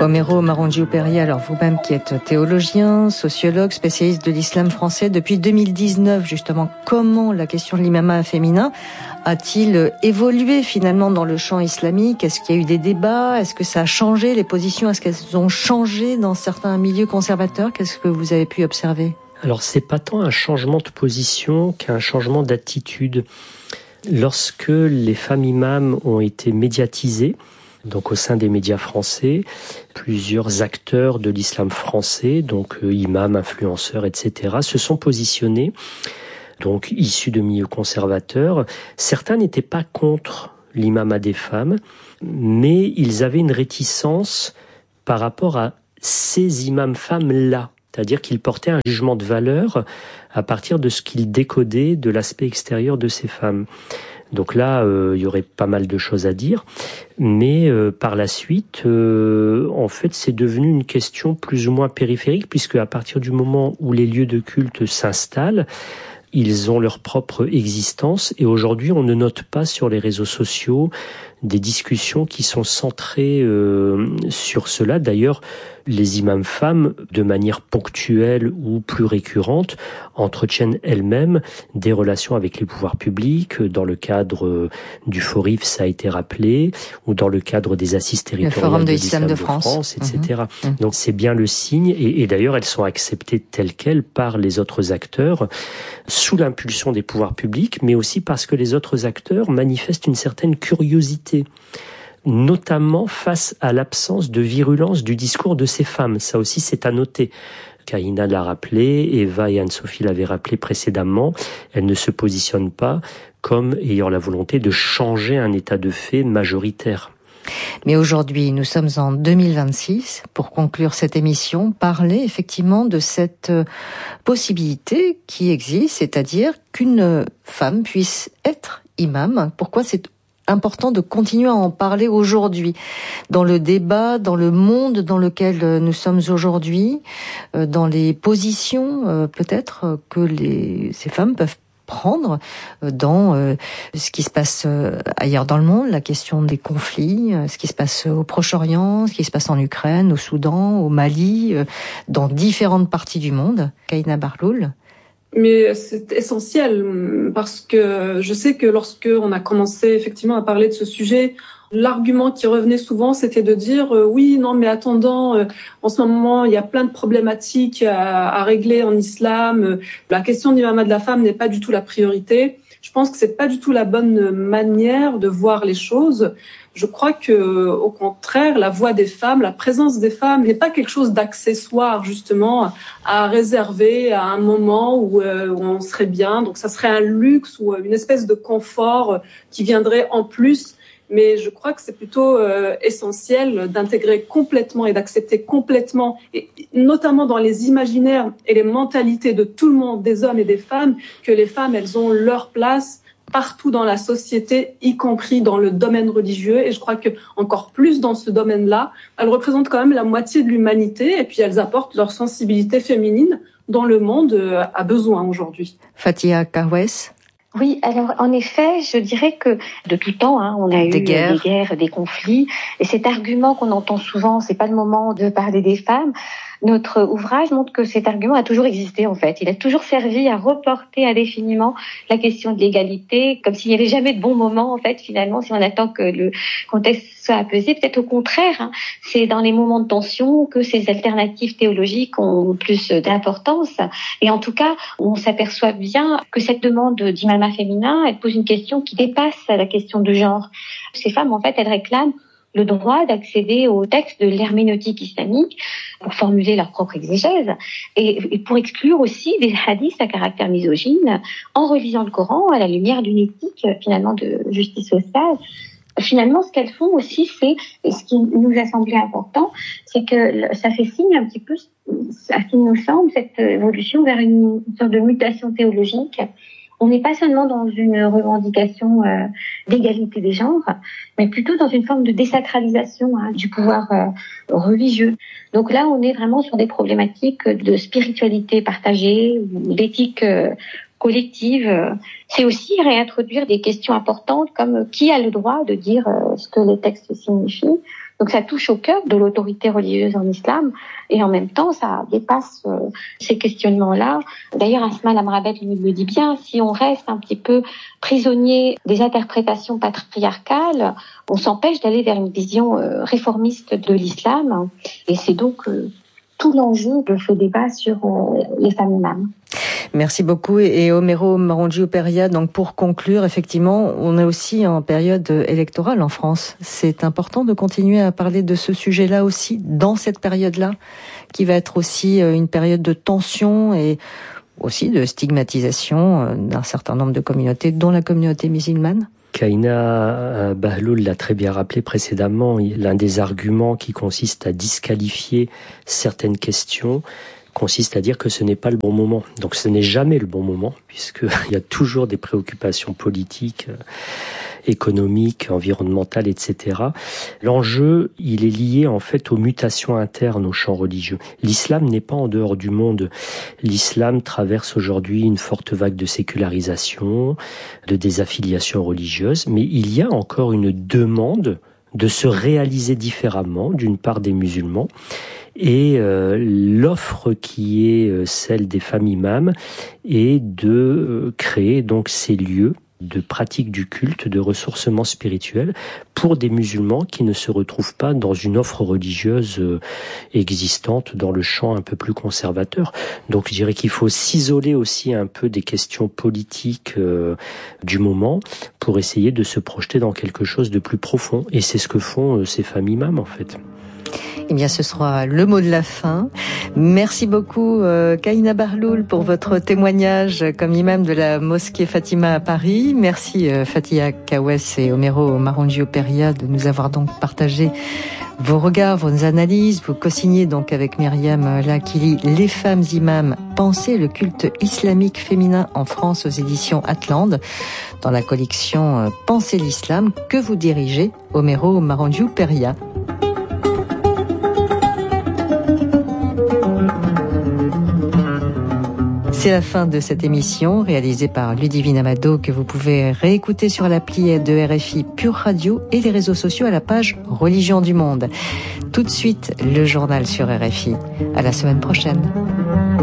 Homero Marangiou-Perrier, alors vous-même qui êtes théologien, sociologue, spécialiste de l'islam français, depuis 2019 justement, comment la question de l'imama féminin a-t-il évolué finalement dans le champ islamique? Est-ce qu'il y a eu des débats? Est-ce que ça a changé? Les positions, est-ce qu'elles ont changé dans certains milieux conservateurs? Qu'est-ce que vous avez pu observer? Alors c'est pas tant un changement de position qu'un changement d'attitude. Lorsque les femmes imams ont été médiatisées, donc au sein des médias français, plusieurs acteurs de l'islam français, donc imams, influenceurs, etc., se sont positionnés, donc issus de milieux conservateurs. Certains n'étaient pas contre l'imama des femmes, mais ils avaient une réticence par rapport à ces imams femmes-là. C'est-à-dire qu'ils portaient un jugement de valeur à partir de ce qu'ils décodaient de l'aspect extérieur de ces femmes. Donc là, il y aurait pas mal de choses à dire, mais par la suite, en fait, c'est devenu une question plus ou moins périphérique, puisque à partir du moment où les lieux de culte s'installent, ils ont leur propre existence, et aujourd'hui, on ne note pas sur les réseaux sociaux des discussions qui sont centrées sur cela. D'ailleurs, les imams femmes, de manière ponctuelle ou plus récurrente, entretiennent elles-mêmes des relations avec les pouvoirs publics, dans le cadre du FORIF, ça a été rappelé, ou dans le cadre des assises territoriales de l'islam de France, etc. Donc c'est bien le signe, et d'ailleurs elles sont acceptées telles quelles par les autres acteurs, sous l'impulsion des pouvoirs publics, mais aussi parce que les autres acteurs manifestent une certaine curiosité, notamment face à l'absence de virulence du discours de ces femmes. Ça aussi, c'est à noter. Kaïna l'a rappelé, Eva et Anne-Sophie l'avaient rappelé précédemment, elles ne se positionnent pas comme ayant la volonté de changer un état de fait majoritaire. Mais aujourd'hui, nous sommes en 2026, pour conclure cette émission, parler effectivement de cette possibilité qui existe, c'est-à-dire qu'une femme puisse être imam. Pourquoi c'est important de continuer à en parler aujourd'hui, dans le débat, dans le monde dans lequel nous sommes aujourd'hui, dans les positions peut-être que ces femmes peuvent prendre dans ce qui se passe ailleurs dans le monde, la question des conflits, ce qui se passe au Proche-Orient, ce qui se passe en Ukraine, au Soudan, au Mali, dans différentes parties du monde. Kaïna Barloul. Mais c'est essentiel parce que je sais que lorsque on a commencé effectivement à parler de ce sujet, l'argument qui revenait souvent, c'était de dire oui, non, mais attendant, en ce moment, il y a plein de problématiques à régler en islam. La question de l'imama de la femme n'est pas du tout la priorité. Je pense que c'est pas du tout la bonne manière de voir les choses. Je crois que, au contraire, la voix des femmes, la présence des femmes n'est pas quelque chose d'accessoire, justement, à réserver à un moment où on serait bien. Donc, ça serait un luxe ou une espèce de confort qui viendrait en plus. Mais je crois que c'est plutôt essentiel d'intégrer complètement et d'accepter complètement, et notamment dans les imaginaires et les mentalités de tout le monde, des hommes et des femmes, que les femmes, elles ont leur place partout dans la société, y compris dans le domaine religieux. Et je crois que encore plus dans ce domaine-là, elles représentent quand même la moitié de l'humanité, et puis elles apportent leur sensibilité féminine dont le monde a besoin aujourd'hui. Fatia Kawes. Oui, alors en effet, je dirais que de tout temps, on a eu des guerres, des conflits, et cet argument qu'on entend souvent, c'est pas le moment de parler des femmes. Notre ouvrage montre que cet argument a toujours existé, en fait. Il a toujours servi à reporter indéfiniment la question de l'égalité, comme s'il n'y avait jamais de bon moment, en fait, finalement, si on attend que le contexte soit apaisé. Peut-être au contraire, c'est dans les moments de tension que ces alternatives théologiques ont plus d'importance. Et en tout cas, on s'aperçoit bien que cette demande d'imama féminin, elle pose une question qui dépasse la question de genre. Ces femmes, en fait, elles réclament le droit d'accéder aux textes de l'herméneutique islamique pour formuler leur propre exégèse et pour exclure aussi des hadiths à caractère misogyne en relisant le Coran à la lumière d'une éthique finalement de justice sociale. Finalement, ce qu'elles font aussi, c'est, et ce qui nous a semblé important, c'est que ça fait signe un petit peu, à ce qui nous semble, cette évolution vers une sorte de mutation théologique. On n'est pas seulement dans une revendication d'égalité des genres, mais plutôt dans une forme de désacralisation du pouvoir religieux. Donc là, on est vraiment sur des problématiques de spiritualité partagée ou d'éthique collective. C'est aussi réintroduire des questions importantes comme qui a le droit de dire ce que les textes signifient, Donc ça touche au cœur de l'autorité religieuse en islam et en même temps ça dépasse ces questionnements-là. D'ailleurs Asma Lamrabet le dit bien, si on reste un petit peu prisonnier des interprétations patriarcales, on s'empêche d'aller vers une vision réformiste de l'islam et c'est donc tout l'enjeu de ce débat sur les femmes imams. Merci beaucoup. Et Homero Marangiu-Peria, donc pour conclure, effectivement, on est aussi en période électorale en France. C'est important de continuer à parler de ce sujet-là aussi, dans cette période-là, qui va être aussi une période de tension et aussi de stigmatisation d'un certain nombre de communautés, dont la communauté musulmane. Kahina Bahloul l'a très bien rappelé précédemment, l'un des arguments qui consiste à disqualifier certaines questions consiste à dire que ce n'est pas le bon moment. Donc ce n'est jamais le bon moment, puisqu'il y a toujours des préoccupations politiques, économiques, environnementales, etc. L'enjeu, il est lié en fait aux mutations internes au champ religieux. L'islam n'est pas en dehors du monde. L'islam traverse aujourd'hui une forte vague de sécularisation, de désaffiliation religieuse, mais il y a encore une demande de se réaliser différemment d'une part des musulmans. Et l'offre qui est celle des femmes imams est de créer donc ces lieux de pratique du culte, de ressourcement spirituel pour des musulmans qui ne se retrouvent pas dans une offre religieuse existante dans le champ un peu plus conservateur. Donc je dirais qu'il faut s'isoler aussi un peu des questions politiques du moment pour essayer de se projeter dans quelque chose de plus profond. Et c'est ce que font ces femmes imams en fait. Eh bien, ce sera le mot de la fin. Merci beaucoup, Kahina Bahloul, pour votre témoignage comme imam de la mosquée Fatima à Paris. Merci, Fatia Kawes et Homero Marangiu-Peria, de nous avoir donc partagé vos regards, vos analyses. Vous co-signez donc avec Myriam Lakili Les femmes imams, penser le culte islamique féminin en France aux éditions Atlante, dans la collection Penser l'islam que vous dirigez, Homero Marangiu-Peria. C'est la fin de cette émission réalisée par Ludivine Amado que vous pouvez réécouter sur l'appli de RFI Pure Radio et les réseaux sociaux à la page Religion du Monde. Tout de suite, le journal sur RFI. À la semaine prochaine.